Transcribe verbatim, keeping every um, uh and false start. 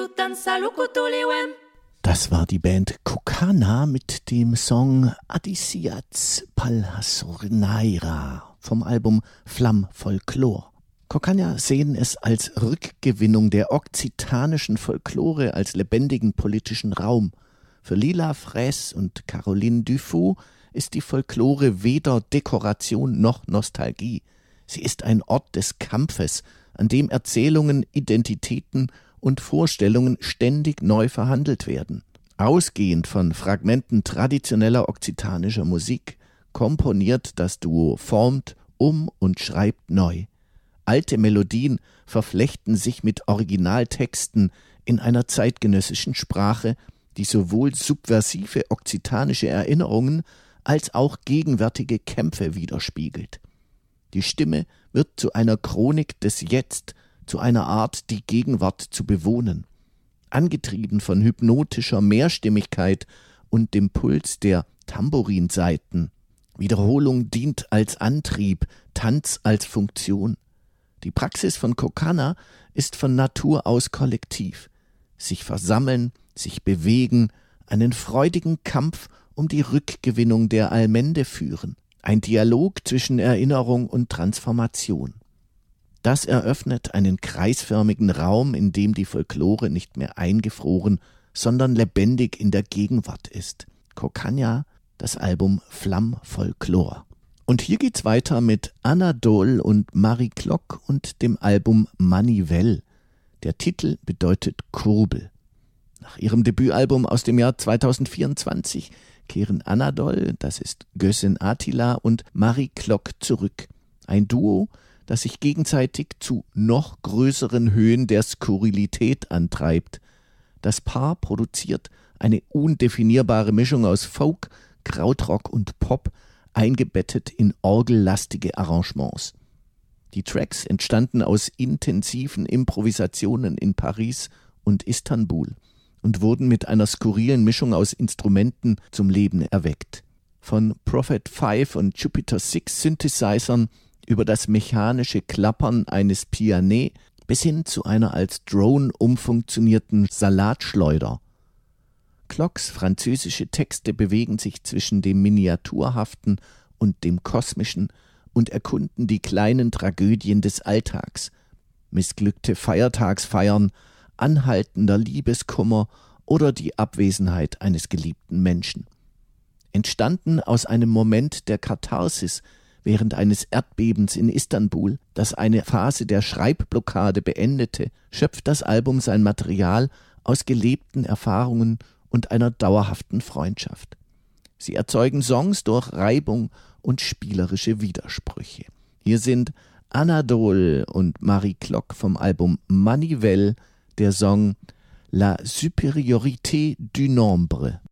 Das war die Band Kokana mit dem Song Adisiats Palhasornaira vom Album Flamm Folklore. Kokana sehen es als Rückgewinnung der okzitanischen Folklore als lebendigen politischen Raum. Für Lila Fraisse und Caroline Dufaux ist die Folklore weder Dekoration noch Nostalgie. Sie ist ein Ort des Kampfes, an dem Erzählungen, Identitäten und Vorstellungen ständig neu verhandelt werden. Ausgehend von Fragmenten traditioneller okzitanischer Musik komponiert das Duo, formt um und schreibt neu. Alte Melodien verflechten sich mit Originaltexten in einer zeitgenössischen Sprache, die sowohl subversive okzitanische Erinnerungen als auch gegenwärtige Kämpfe widerspiegelt. Die Stimme wird zu einer Chronik des Jetzt, zu einer Art, die Gegenwart zu bewohnen. Angetrieben von hypnotischer Mehrstimmigkeit und dem Puls der Tambourinsaiten. Wiederholung dient als Antrieb, Tanz als Funktion. Die Praxis von Kokana ist von Natur aus kollektiv. Sich versammeln, sich bewegen, einen freudigen Kampf um die Rückgewinnung der Allmende führen. Ein Dialog zwischen Erinnerung und Transformation. Das eröffnet einen kreisförmigen Raum, in dem die Folklore nicht mehr eingefroren, sondern lebendig in der Gegenwart ist. Kokana, das Album Flamm Folklore. Und hier geht's weiter mit Anadol und Marie Klock und dem Album Manivelle. Der Titel bedeutet Kurbel. Nach ihrem Debütalbum aus dem Jahr zweitausendvierundzwanzig kehren Anadol, das ist Gözen Atila, und Marie Klock zurück. Ein Duo, das sich gegenseitig zu noch größeren Höhen der Skurrilität antreibt. Das Paar produziert eine undefinierbare Mischung aus Folk, Krautrock und Pop, eingebettet in orgellastige Arrangements. Die Tracks entstanden aus intensiven Improvisationen in Paris und Istanbul und wurden mit einer skurrilen Mischung aus Instrumenten zum Leben erweckt. Von Prophet fünf und Jupiter sechs Synthesizern über das mechanische Klappern eines Pianet bis hin zu einer als Drone umfunktionierten Salatschleuder. Klocks französische Texte bewegen sich zwischen dem Miniaturhaften und dem Kosmischen und erkunden die kleinen Tragödien des Alltags. Missglückte Feiertagsfeiern, anhaltender Liebeskummer oder die Abwesenheit eines geliebten Menschen. Entstanden aus einem Moment der Katharsis während eines Erdbebens in Istanbul, das eine Phase der Schreibblockade beendete, schöpft das Album sein Material aus gelebten Erfahrungen und einer dauerhaften Freundschaft. Sie erzeugen Songs durch Reibung und spielerische Widersprüche. Hier sind Anadol und Marie Klock vom Album Manivelle, der Song La Supériorité du Nombre.